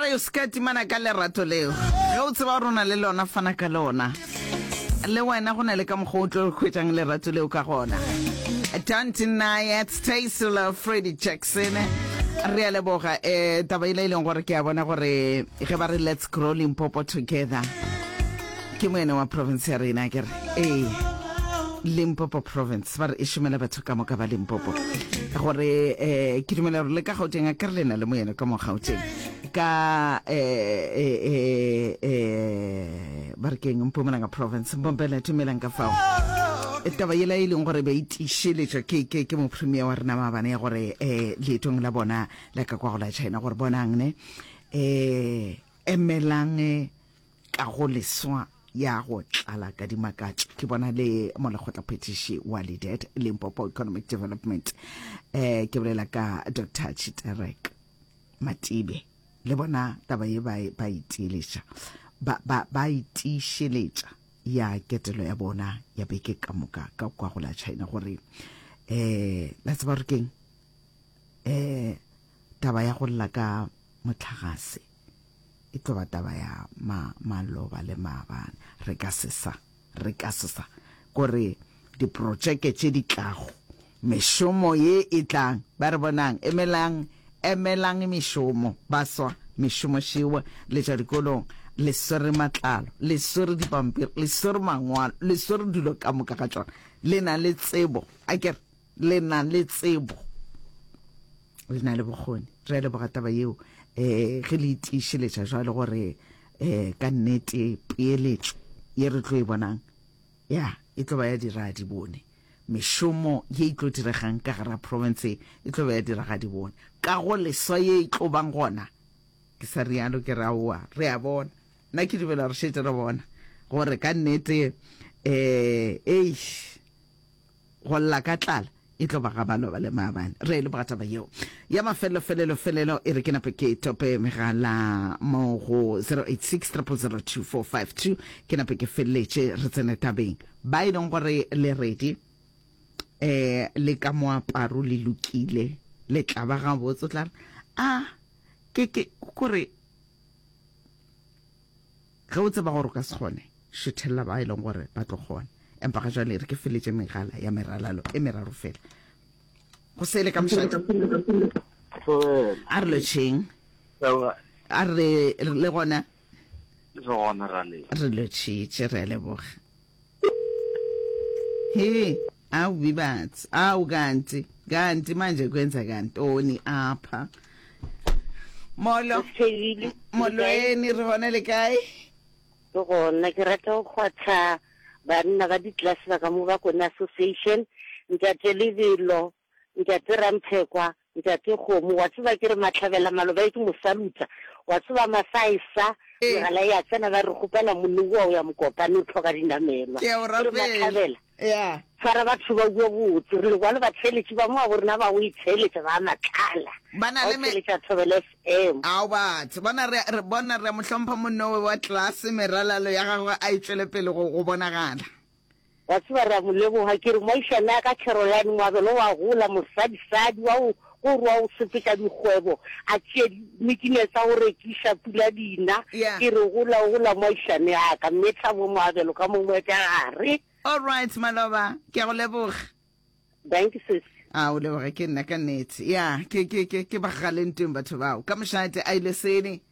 re o ska timana ka lerato leo ge o tseba rona le lona fana ka lona le wena go na le ka mogotlo khwetsang lerato leo ka gona Tantinayat Stacey Freddie Jackson re a leboga taba ile ileng gore ke a bona gore ge ba re let's grow Limpopo together ke moene wa province ya rena ke re Limpopo province ba re ishumela batho ka moka ba Limpopo gore ke dumela re le ka Gauteng ka re lena le moene ka mo Gauteng ka barkeng Mpumalanga province Mbombela tumelanga fao taba yela ile gore ba itisheletša ke mo premier wa rena mabane ya gore leetong la bona la ka kwa go la China gore bonang ne emelang ka go leswa ya go tlala ka dimakatso ke bona le molekgotla phetiši wa ledet Limpopo Economic Development ke bolela ka Dr. Chiterek Matibe le bona taba ye ba itiletša ba itisheletša ya ketelo ya bona ya beke ka moka ka kwa go la China gore la tseba re keng taba ya go lla ka motlhagase e tloba taba ya maloba le maabane re ka sesa gore diprojeke tše di tlago mešomo ye e tlang ba re bonang emelang mešomo baswa mešomo šewa le tša dikolong le sore matlalo le sore dipampiri le sore mangwalo le sore dilo ka moka ka tsona le na le tsebo akere le na le tsebo le na le bokgoni re le bogata ba yeo ge le itišeletša jwale gore ka nnete peeletšo ye re tlo e bonang ya e tlo ba ya dira di bone mešomo ye e tlo diregang ka gara province e tlo ba ya diraga di bone ka go leswa ye e tlo bang gona ke sa rialo ke raoa re a bona nna ke dumela re šetse re bona gore ka nnete go lla ka tlala e tlo ba ga baloba le maabane re le bogata ba yeo ya mafelelo e re ke nape ke tope megala mo go 086 ke nape ke feleletše re tsene tabeng ba e leng gore le ready le ka moaparo le lokile le tla ba ga botso tla ke kore ge o tseba gore o ka se kgone šuthella ba e leng gore ba tlo kgona empa ga jwale re ke feletše megala ya meralalo e meraro fela go sele ka mošate a re lotšheng a re le gona re lotšhitše re a leboga he awu bibatsi awu kanti manje kwenza kantoni apha molweni re gona le kae ke gona ke rata go kgwatha banna ba ditlase ba ka mo ba kone association ntate lebelo ntate ramthekwa ntate kgomo wa tseba ke re matlhabela maloba e ke mosaluta wa tseba masaisa megala ya tsena ba re gopela monnego wa ya mokopane o tlhoka dinamelwa ke o rapela ya fara batho ba bua botse re le kwa le batheletši ba mo a borena ba go itsheletša ba matlala bana le batheletša Thobela FM ao batho bona re mohlompha monno wa tlase meralalo ya gagwe a itswele pele go bonagala wa tseba re a moleboga ke re moišana ya ka Caroline Moabelo wa gola mosadisadi wa go rwa o sepetša dikgwebo a tšee mekine tsa go rekiša pula dina ke re gola moišane yaka mme Thabo Moabelo ka mongwetša gare all right maloba ke go leboga thank you sis o leboga ke nna ka nnete ya ke bagaleng teng batho bao ka mošate a ile sene